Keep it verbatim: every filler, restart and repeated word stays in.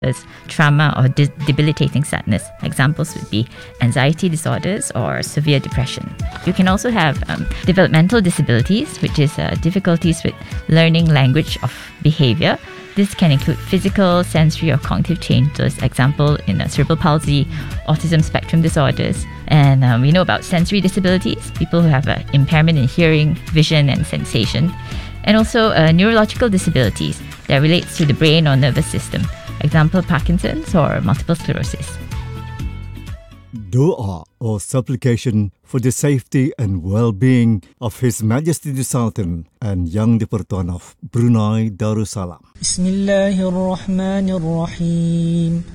as trauma or de- debilitating sadness. Examples would be anxiety disorders or severe depression. You can also have um, developmental disabilities, which is uh, difficulties with learning language of behavior. This can include physical, sensory, or cognitive changes. Example in uh, cerebral palsy, autism spectrum disorders. And um, we know about sensory disabilities, people who have an impairment in hearing, vision, and sensation. And also uh, neurological disabilities that relates to the brain or nervous system. Example, Parkinson's or multiple sclerosis. Doa or supplication for the safety and well-being of His Majesty the Sultan and Yang di-Pertuan of Brunei Darussalam. Bismillahirrahmanirrahim.